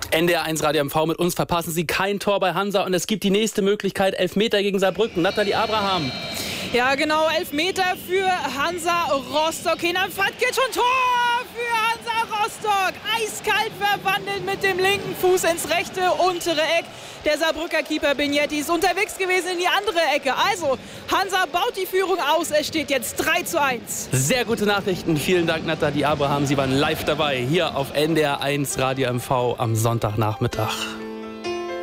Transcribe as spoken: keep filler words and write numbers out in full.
N D R eins Radio M V, mit uns verpassen Sie kein Tor bei Hansa und es gibt die nächste Möglichkeit, Elfmeter gegen Saarbrücken. Nathalie Abraham. Ja, genau, Elfmeter für Hansa Rostock. Kenan Fatkic und Tor für Hansa Rostock. Eiskalt verwandelt mit dem linken Fuß ins rechte untere Eck. Der Saarbrücker Keeper Bignetti ist unterwegs gewesen in die andere Ecke. Also, Hansa baut die Führung aus. Es steht jetzt drei zu eins. Sehr gute Nachrichten. Vielen Dank, Nathalie Abraham. Sie waren live dabei hier auf N D R eins Radio M V am Sonntagnachmittag.